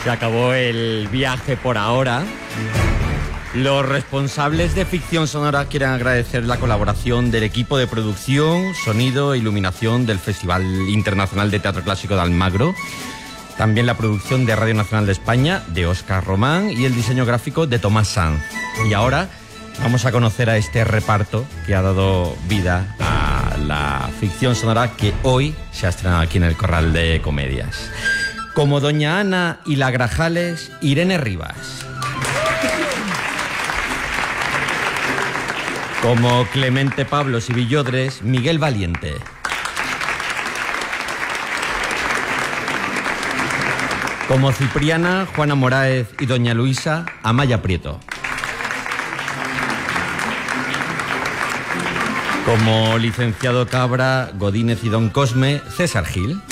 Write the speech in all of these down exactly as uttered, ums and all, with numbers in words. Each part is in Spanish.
Se acabó el viaje por ahora. Los responsables de Ficción Sonora quieren agradecer la colaboración del equipo de producción, sonido e iluminación del Festival Internacional de Teatro Clásico de Almagro, también la producción de Radio Nacional de España, de Óscar Román, y el diseño gráfico de Tomás Sanz. Y ahora vamos a conocer a este reparto que ha dado vida a la Ficción Sonora que hoy se ha estrenado aquí en el Corral de Comedias. Como Doña Ana y la Grajales, Irene Rivas. Como Clemente Pablos y Villodres, Miguel Valiente. Como Cipriana, Juana Moraez y Doña Luisa, Amaya Prieto. Como Licenciado Cabra, Godínez y Don Cosme, César Gil.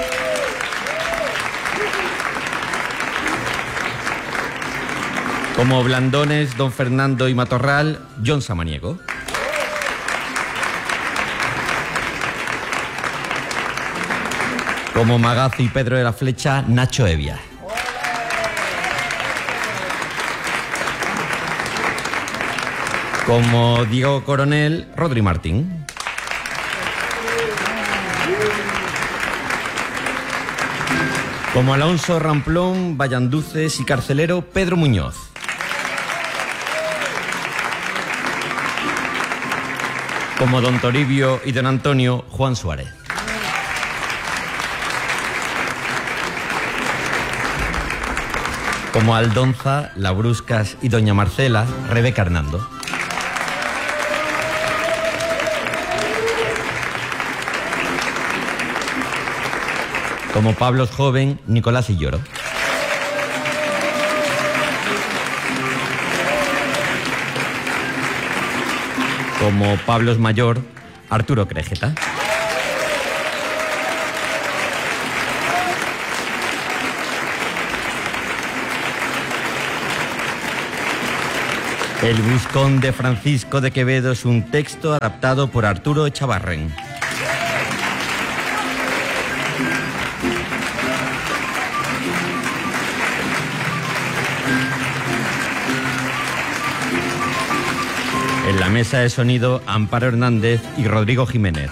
Como Blandones, Don Fernando y Matorral, John Samaniego. Como Magazo y Pedro de la Flecha, Nacho Evia. Como Diego Coronel, Rodri Martín. Como Alonso Ramplón, Vallanduces y Carcelero, Pedro Muñoz. Como Don Toribio y Don Antonio, Juan Suárez. Como Aldonza, Labruscas y Doña Marcela, Rebeca Hernando. Como Pablos Joven, Nicolás Illoro. Como Pablos Mayor, Arturo Crejeta. El Buscón de Francisco de Quevedo es un texto adaptado por Arturo Echavarren. En la mesa de sonido, Amparo Hernández y Rodrigo Jiménez.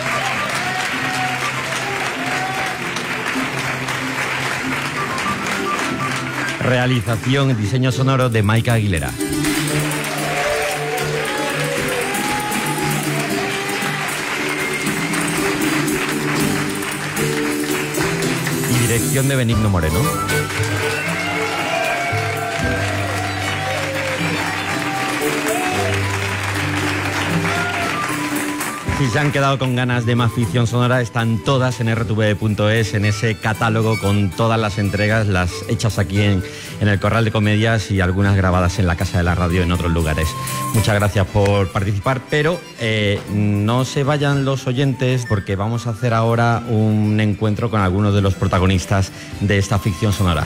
Realización y diseño sonoro de Maika Aguilera. Y dirección de Benigno Moreno. Si se han quedado con ganas de más ficción sonora, están todas en erre te ve punto es, en ese catálogo con todas las entregas, las hechas aquí en, en el Corral de Comedias y algunas grabadas en la Casa de la Radio en otros lugares. Muchas gracias por participar, pero eh, no se vayan los oyentes porque vamos a hacer ahora un encuentro con algunos de los protagonistas de esta ficción sonora.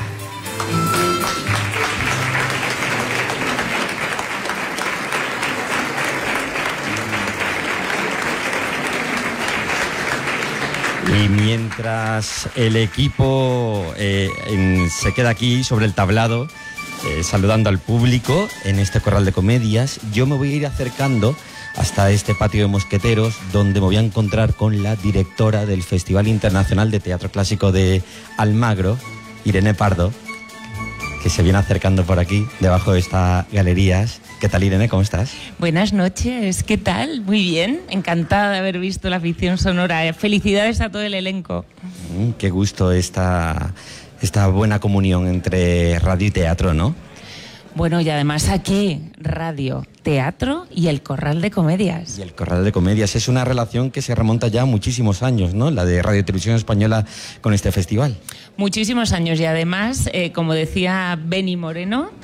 Y mientras el equipo eh, en, se queda aquí sobre el tablado, eh, saludando al público en este Corral de Comedias, yo me voy a ir acercando hasta este patio de mosqueteros, donde me voy a encontrar con la directora del Festival Internacional de Teatro Clásico de Almagro, Irene Pardo, que se viene acercando por aquí, debajo de estas galerías. ¿Qué tal, Irene? ¿Cómo estás? Buenas noches, ¿qué tal? Muy bien, encantada de haber visto la ficción sonora. Felicidades a todo el elenco. Mm, qué gusto esta, esta buena comunión entre radio y teatro, ¿no? Bueno, y además aquí, radio, teatro y el Corral de Comedias. Y el Corral de Comedias es una relación que se remonta ya a muchísimos años, ¿no? La de Radio y Televisión Española con este festival. Muchísimos años y además, eh, como decía Beni Moreno,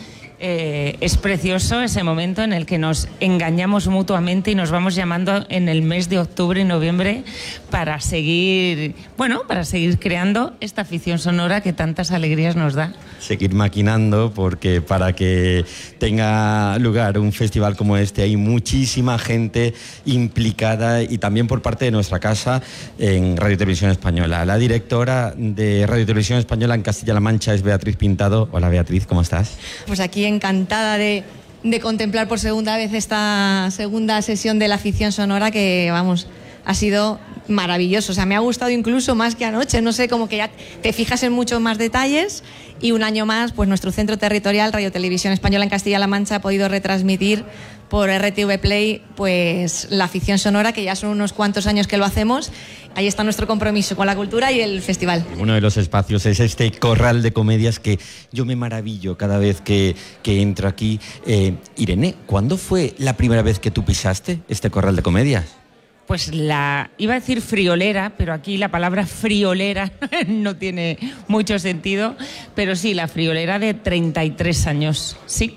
Eh, es precioso ese momento en el que nos engañamos mutuamente y nos vamos llamando en el mes de octubre y noviembre para seguir, bueno, para seguir creando esta afición sonora que tantas alegrías nos da. Seguir maquinando, porque para que tenga lugar un festival como este hay muchísima gente implicada, y también por parte de nuestra casa en Radio Televisión Española. La directora de Radio Televisión Española en Castilla-La Mancha es Beatriz Pintado. Hola Beatriz, ¿cómo estás? Pues aquí encantada de, de contemplar por segunda vez esta segunda sesión de la afición sonora, que vamos, ha sido maravilloso. O sea, me ha gustado incluso más que anoche, no sé, como que ya te fijas en muchos más detalles, y un año más pues nuestro centro territorial, Radio Televisión Española en Castilla-La Mancha, ha podido retransmitir por R T V Play pues la afición sonora, que ya son unos cuantos años que lo hacemos. Ahí está nuestro compromiso con la cultura y el festival. Uno de los espacios es este corral de comedias que yo me maravillo cada vez que, que entro aquí. Eh, Irene, ¿cuándo fue la primera vez que tú pisaste este corral de comedias? Pues la, iba a decir friolera, pero aquí la palabra friolera no tiene mucho sentido, pero sí, la friolera de treinta y tres años, sí.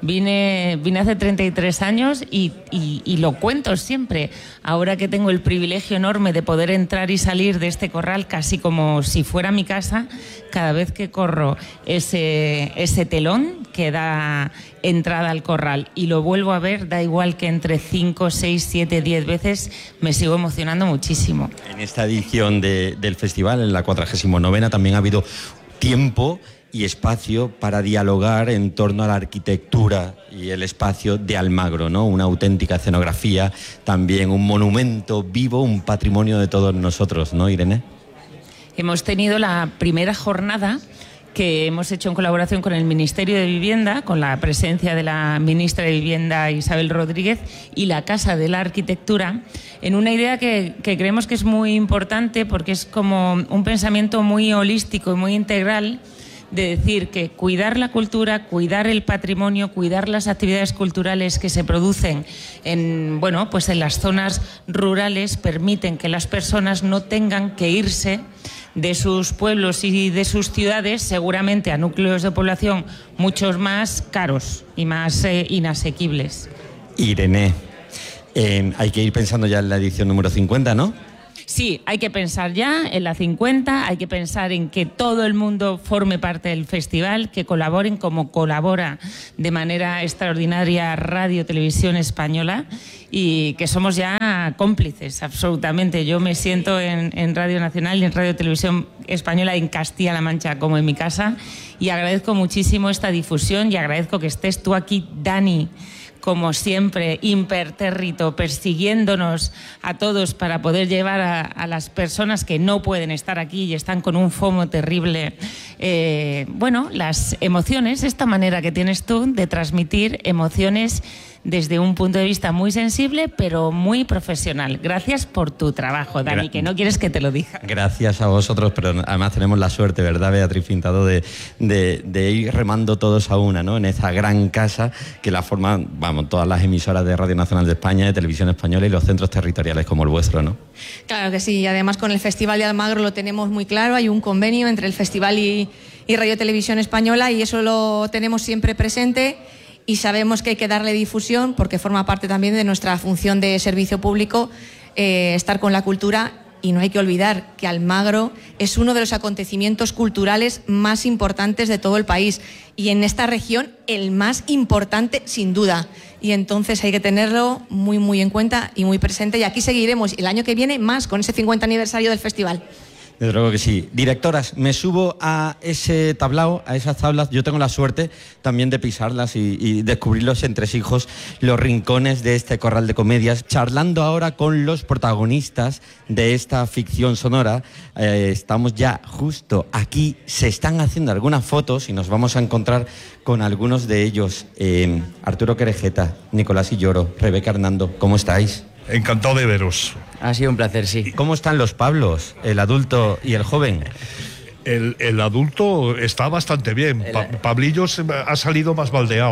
Vine, vine hace treinta y tres años y, y, y lo cuento siempre. Ahora que tengo el privilegio enorme de poder entrar y salir de este corral casi como si fuera mi casa, cada vez que corro ese, ese telón que da entrada al corral y lo vuelvo a ver, da igual que entre cinco, seis, siete, diez veces, me sigo emocionando muchísimo. En esta edición de, del festival, en la cuadragésima novena, también ha habido tiempo y espacio para dialogar en torno a la arquitectura y el espacio de Almagro, ¿no? Una auténtica escenografía, también un monumento vivo, un patrimonio de todos nosotros, ¿no, Irene? Hemos tenido la primera jornada que hemos hecho en colaboración con el Ministerio de Vivienda, con la presencia de la ministra de Vivienda Isabel Rodríguez y la Casa de la Arquitectura, en una idea que, que creemos que es muy importante, porque es como un pensamiento muy holístico y muy integral, de decir que cuidar la cultura, cuidar el patrimonio, cuidar las actividades culturales que se producen en, bueno, pues en las zonas rurales, permiten que las personas no tengan que irse de sus pueblos y de sus ciudades, seguramente a núcleos de población muchos más caros y más eh, inasequibles. Irene, eh, hay que ir pensando ya en la edición número cincuenta, ¿no? Sí, hay que pensar ya en la cincuenta, hay que pensar en que todo el mundo forme parte del festival, que colaboren como colabora de manera extraordinaria Radio Televisión Española, y que somos ya cómplices, absolutamente. Yo me siento en, en Radio Nacional y en Radio Televisión Española en Castilla-La Mancha como en mi casa, y agradezco muchísimo esta difusión y agradezco que estés tú aquí, Dani, como siempre, impertérrito, persiguiéndonos a todos para poder llevar a, a las personas que no pueden estar aquí y están con un FOMO terrible, eh, bueno, las emociones, esta manera que tienes tú de transmitir emociones desde un punto de vista muy sensible, pero muy profesional. Gracias por tu trabajo, Dani, Gra- que no quieres que te lo diga. Gracias a vosotros, pero además tenemos la suerte, ¿verdad, Beatriz Pintado, de, de, de ir remando todos a una, ¿no? En esa gran casa que la forman, vamos, todas las emisoras de Radio Nacional de España, de Televisión Española y los centros territoriales como el vuestro, ¿no? Claro que sí, y además con el Festival de Almagro lo tenemos muy claro, hay un convenio entre el festival y, y Radio Televisión Española, y eso lo tenemos siempre presente. Y sabemos que hay que darle difusión porque forma parte también de nuestra función de servicio público, eh, estar con la cultura. Y no hay que olvidar que Almagro es uno de los acontecimientos culturales más importantes de todo el país, y en esta región el más importante sin duda. Y entonces hay que tenerlo muy muy en cuenta y muy presente, y aquí seguiremos el año que viene más con ese cincuenta aniversario del festival. Desde luego que sí. Directoras, me subo a ese tablao, a esas tablas. Yo tengo la suerte también de pisarlas y, y descubrir los entresijos, los rincones de este corral de comedias. Charlando ahora con los protagonistas de esta ficción sonora. Eh, estamos ya justo aquí. Se están haciendo algunas fotos y nos vamos a encontrar con algunos de ellos. Eh, Arturo Querejeta, Nicolás Illoro, Rebeca Hernando, ¿cómo estáis? Encantado de veros. Ha sido un placer, sí. ¿Cómo están los Pablos, el adulto y el joven? El, el adulto está bastante bien. Pa Pablillo se ha salido más baldeado.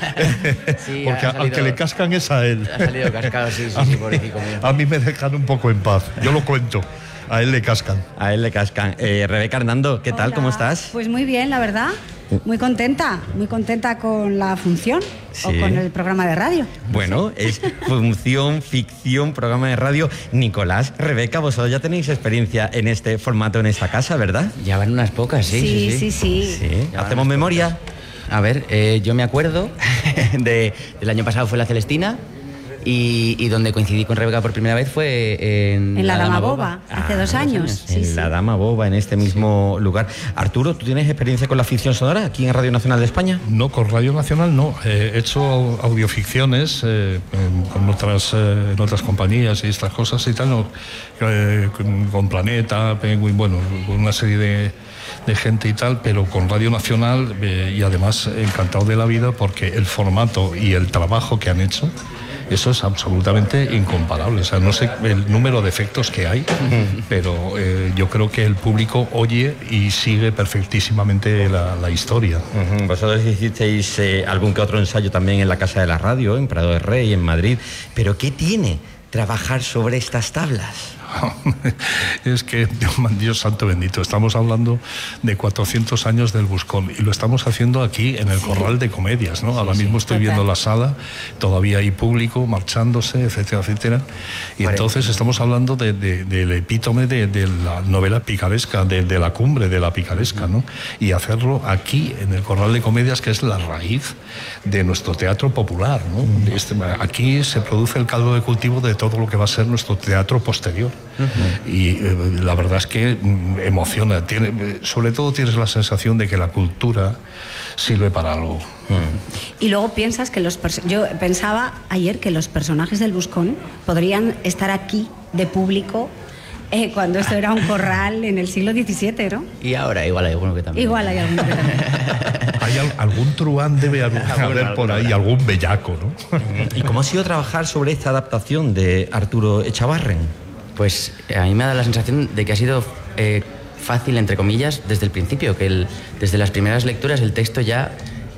Sí, porque salido, al que le cascan es a él. Ha salido cascado, sí, sí, a, sí, mí, pobrecito mío. A mí me dejan un poco en paz. Yo lo cuento. A él le cascan. A él le cascan. Eh, Rebeca Hernando, ¿qué tal? Hola. ¿Cómo estás? Pues muy bien, la verdad. Muy contenta, muy contenta con la función sí. o con el programa de radio. Bueno, es función, ficción, programa de radio. Nicolás, Rebeca, vosotros ya tenéis experiencia en este formato en esta casa, ¿verdad? Ya van unas pocas, sí. Sí, sí, sí. sí. sí. sí. ¿Hacemos memoria? Pocas. A ver, eh, yo me acuerdo de, del año pasado fue la Celestina. Y, y donde coincidí con Rebeca por primera vez fue en, en la, la Dama Boba, Boba hace ah, dos años. años. En sí, la sí. Dama Boba, en este mismo sí. lugar. Arturo, ¿tú tienes experiencia con la ficción sonora aquí en Radio Nacional de España? No, con Radio Nacional no. Eh, he hecho audioficciones eh, en, con otras, eh, en otras compañías y estas cosas y tal, no, eh, con, con Planeta, Penguin, bueno, con una serie de, de gente y tal, pero con Radio Nacional eh, y además encantado de la vida porque el formato y el trabajo que han hecho, eso es absolutamente incomparable. O sea, no sé el número de efectos que hay, pero eh, yo creo que el público oye y sigue perfectísimamente la, la historia. Uh-huh. Vosotros hicisteis eh, algún que otro ensayo también en la Casa de la Radio, en Prado de Rey, en Madrid. ¿Pero qué tiene trabajar sobre estas tablas? Es que, Dios santo bendito, estamos hablando de cuatrocientos años del Buscón y lo estamos haciendo aquí en el sí. Corral de Comedias, ¿no? Ahora sí, mismo estoy total. viendo la sala, todavía hay público marchándose, etcétera, etcétera. Y vale. entonces estamos hablando de, de, del epítome de, de la novela picaresca, de, de la cumbre de la picaresca, ¿no? Y hacerlo aquí, en el Corral de Comedias, que es la raíz de nuestro teatro popular, ¿no? Este, aquí se produce el caldo de cultivo de todo lo que va a ser nuestro teatro posterior. Uh-huh. Y eh, la verdad es que mm, emociona. Tiene, sobre todo tienes la sensación de que la cultura sirve para algo. Uh-huh. Y luego piensas que los... Pers- yo pensaba ayer que los personajes del Buscón podrían estar aquí de público eh, cuando esto era un corral en el siglo diecisiete, ¿no? Y ahora igual hay alguno que también. Igual hay alguno que también. Hay al, algún truán debe haber, haber por ahí, algún bellaco, ¿no? ¿Y cómo ha sido trabajar sobre esta adaptación de Arturo Echavarren? Pues a mí me da la sensación de que ha sido eh, fácil, entre comillas, desde el principio, que el, desde las primeras lecturas el texto ya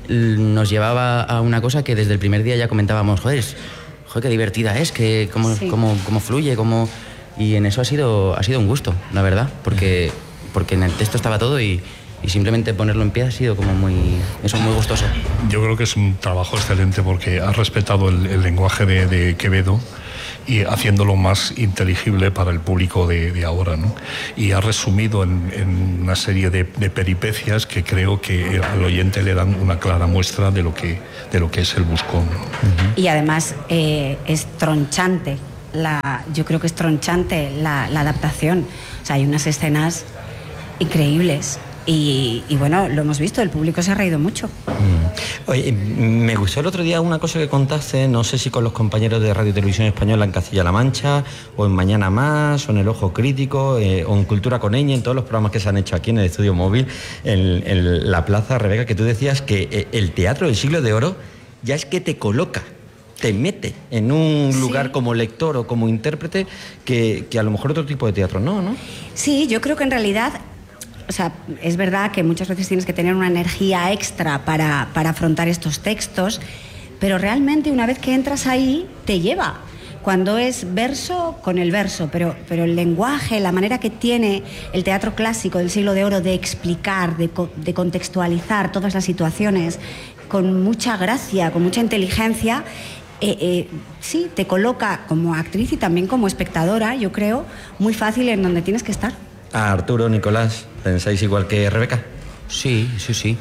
nos llevaba a una cosa que desde el primer día ya comentábamos, joder, es, joder qué divertida es, que cómo, sí. cómo, cómo fluye, cómo... Y en eso ha sido, ha sido un gusto, la verdad, porque, porque en el texto estaba todo y, y simplemente ponerlo en pie ha sido como muy, eso, muy gustoso. Yo creo que es un trabajo excelente porque ha respetado el, el lenguaje de, de Quevedo y haciéndolo más inteligible para el público de, de ahora, ¿no? Y ha resumido en, en una serie de, de peripecias que creo que al oyente le dan una clara muestra de lo que, de lo que es el Buscón, ¿no? Uh-huh. Y además eh, es tronchante, la, yo creo que es tronchante la, la adaptación. O sea, hay unas escenas increíbles. Y, y bueno, lo hemos visto, el público se ha reído mucho. Mm. Oye, me gustó el otro día una cosa que contaste, no sé si con los compañeros de Radio y Televisión Española en Castilla-La Mancha, o en Mañana Más, o en El Ojo Crítico, eh, o en Cultura con Eñe, en todos los programas que se han hecho aquí en el Estudio Móvil, en, en la plaza, Rebeca, que tú decías que el teatro del siglo de oro ya es que te coloca, te mete en un sí. lugar como lector o como intérprete que, que a lo mejor otro tipo de teatro no, ¿no? Sí, yo creo que en realidad... O sea, es verdad que muchas veces tienes que tener una energía extra para, para afrontar estos textos, pero realmente una vez que entras ahí, te lleva. Cuando es verso, con el verso, pero, pero el lenguaje, la manera que tiene el teatro clásico del siglo de oro de explicar, de, de contextualizar todas las situaciones, con mucha gracia, con mucha inteligencia, eh, eh, sí, te coloca como actriz y también como espectadora, yo creo, muy fácil en donde tienes que estar. A Arturo, Nicolás, ¿pensáis igual que Rebeca? Sí, sí, sí.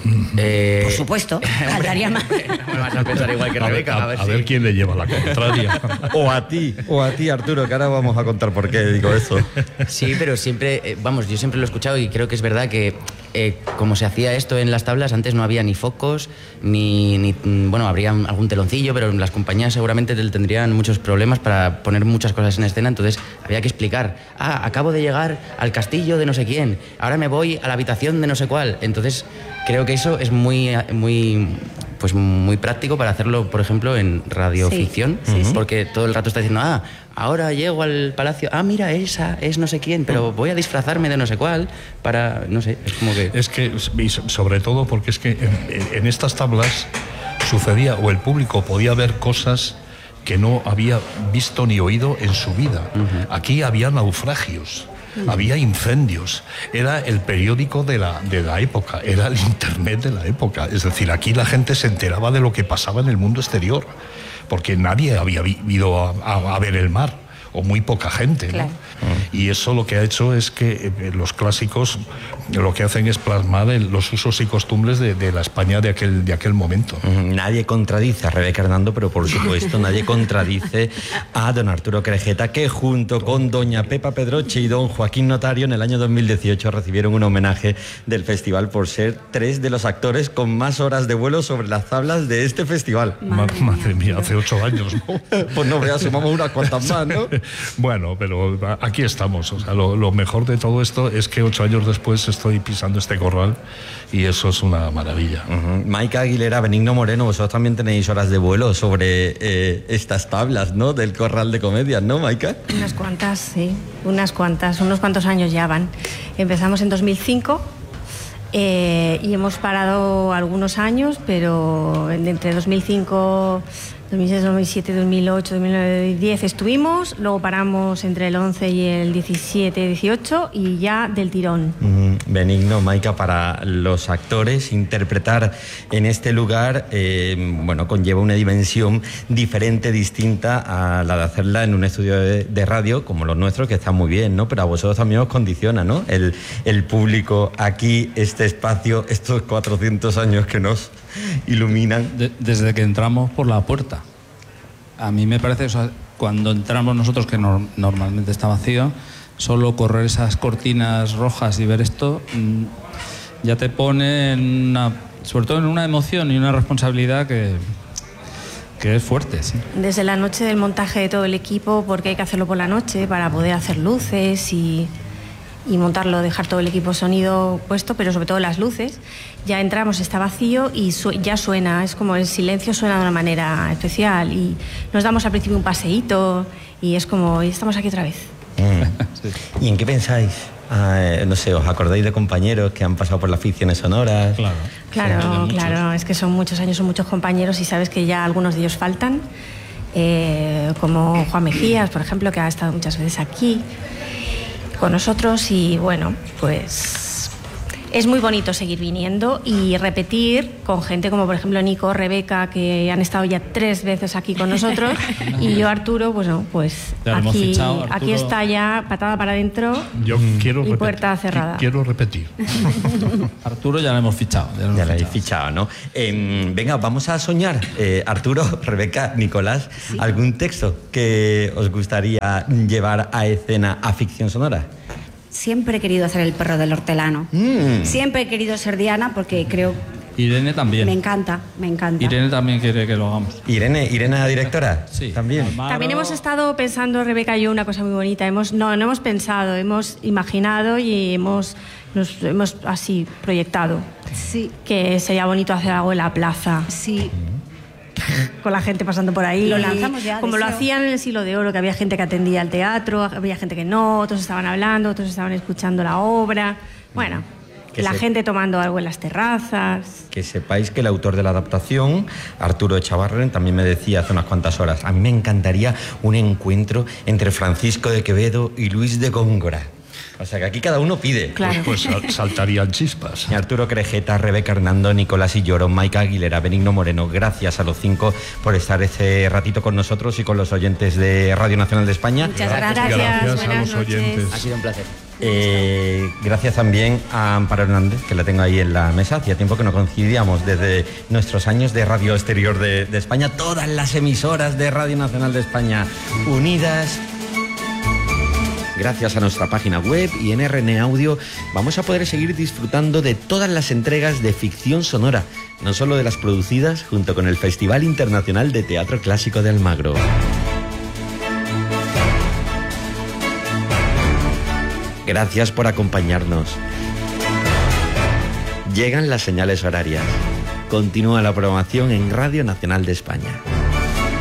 Eh... Por supuesto, faltaría más. Me vas a pensar igual que Rebeca. A ver, a ver, a ver si... quién le lleva la contraria. O a ti, o a ti, Arturo, que ahora vamos a contar por qué digo eso. Sí, pero siempre, eh, vamos, yo siempre lo he escuchado y creo que es verdad que eh, como se hacía esto en las tablas, antes no había ni focos, ni, ni bueno, habría algún teloncillo, pero las compañías seguramente tendrían muchos problemas para poner muchas cosas en escena, entonces había que explicar, ah, acabo de llegar al castillo de no sé quién, ahora me voy a la habitación de no sé cuál, entonces creo que eso es muy, muy, pues muy práctico para hacerlo, por ejemplo, en radioficción, sí, sí, porque todo el rato está diciendo, ah, ahora llego al palacio, ah, mira, esa es no sé quién, pero voy a disfrazarme de no sé cuál para, no sé, es como que... Es que, sobre todo porque es que en, en estas tablas sucedía, o el público podía ver cosas que no había visto ni oído en su vida. Uh-huh. Aquí había naufragios. había incendios, era el periódico de la, de la época, era el internet de la época. Es decir, aquí la gente se enteraba de lo que pasaba en el mundo exterior, porque nadie había ido a, a, a ver el mar, o muy poca gente, ¿no? Claro. Y eso lo que ha hecho es que eh, los clásicos lo que hacen es plasmar el, los usos y costumbres de, de la España de aquel, de aquel momento. Nadie contradice a Rebeca Hernando, pero por supuesto nadie contradice a don Arturo Crejeta, que junto con doña Pepa Pedroche y don Joaquín Notario en el año dos mil dieciocho recibieron un homenaje del festival por ser tres de los actores con más horas de vuelo sobre las tablas de este festival. Madre, Madre mía, hace ocho años, ¿no? Pues no, ya sumamos unas cuantas más, ¿no? Bueno, pero aquí estamos. O sea, lo, lo mejor de todo esto es que ocho años después estoy pisando este corral y eso es una maravilla. Uh-huh. Maika Aguilera, Benigno Moreno, vosotros también tenéis horas de vuelo sobre eh, estas tablas, ¿no? Del corral de comedias, ¿no, Maika? Unas cuantas, sí. Unas cuantas. Unos cuantos años ya van. Empezamos en dos mil cinco. Eh, y hemos parado algunos años, pero entre dos mil cinco, dos mil seis, dos mil siete, dos mil ocho, dos mil nueve, dos mil diez estuvimos, luego paramos entre el once y el diecisiete, dieciocho y ya del tirón. Mm, Benigno, Maika, para los actores interpretar en este lugar, eh, bueno, conlleva una dimensión diferente, distinta a la de hacerla en un estudio de, de radio como los nuestros, que está muy bien, ¿no? Pero a vosotros también os condiciona, ¿no? El, el público aquí, este espacio, estos cuatrocientos años que nos iluminan. De, desde que entramos por la puerta. A mí me parece, o sea, cuando entramos nosotros, que no, normalmente está vacío, solo correr esas cortinas rojas y ver esto mmm, ya te pone en una, sobre todo en una emoción y una responsabilidad que, que es fuerte, sí. Desde la noche del montaje de todo el equipo, porque hay que hacerlo por la noche para poder hacer luces y... y montarlo, dejar todo el equipo sonido puesto, pero sobre todo las luces. Ya entramos, está vacío y su ya suena, es como el silencio suena de una manera especial y nos damos al principio un paseíto y es como, y estamos aquí otra vez. Mm. Sí. ¿Y en qué pensáis? Ah, no sé, ¿os acordáis de compañeros que han pasado por las ficciones sonoras? Claro, claro, claro, es que son muchos años, son muchos compañeros y sabes que ya algunos de ellos faltan, eh, como Juan Mejías, por ejemplo, que ha estado muchas veces aquí con nosotros y bueno, pues es muy bonito seguir viniendo y repetir con gente como por ejemplo Nico, Rebeca, que han estado ya tres veces aquí con nosotros y yo, Arturo, bueno, pues aquí, fichado, aquí está ya patada para adentro. Yo quiero y puerta cerrada. Quiero repetir. Arturo ya lo hemos fichado. Ya lo, ya hemos lo habéis fichado. fichado, ¿no? Eh, venga, vamos a soñar. Eh, Arturo, Rebeca, Nicolás, ¿sí? ¿Algún texto que os gustaría llevar a escena, a ficción sonora? Siempre he querido hacer el perro del hortelano. Mm. Siempre he querido ser Diana porque creo... Irene también. Me encanta, me encanta. Irene también quiere que lo hagamos. Irene, Irene la directora. Sí. También. Amaro. También hemos estado pensando, Rebeca y yo, una cosa muy bonita. Hemos, no, no hemos pensado, hemos imaginado y hemos, nos hemos así proyectado. Sí. Que sería bonito hacer algo en la plaza. Sí. Con la gente pasando por ahí. Lo lanzamos ya. Como lo hacían en el Siglo de Oro, que había gente que atendía al teatro, había gente que no, otros estaban hablando, otros estaban escuchando la obra. Bueno, que la se... gente tomando algo en las terrazas. Que sepáis que el autor de la adaptación, Arturo Echavarren, también me decía hace unas cuantas horas, a mí me encantaría un encuentro entre Francisco de Quevedo y Luis de Góngora. O sea que aquí cada uno pide. Claro. Pues, pues saltarían chispas. Arturo Crejeta, Rebeca Hernando, Nicolás Illoro, Maika Aguilera, Benigno Moreno, gracias a los cinco por estar este ratito con nosotros y con los oyentes de Radio Nacional de España. Muchas gracias. Gracias Buenas a los noches. oyentes. Ha sido un placer. Eh, gracias también a Amparo Hernández, que la tengo ahí en la mesa. Hacía tiempo que no coincidíamos desde nuestros años de Radio Exterior de, de España. Todas las emisoras de Radio Nacional de España unidas. Gracias a nuestra página web y en R N Audio vamos a poder seguir disfrutando de todas las entregas de ficción sonora, no solo de las producidas junto con el Festival Internacional de Teatro Clásico de Almagro. Gracias por acompañarnos. Llegan las señales horarias. Continúa la programación en Radio Nacional de España.